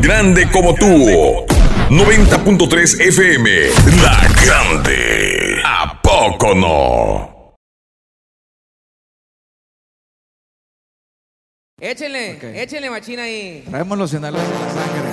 tan grande como tú. 90.3 FM, La Grande. ¿A poco no? Échenle, échenle machina ahí. Traemos los Sinaloa en la sangre.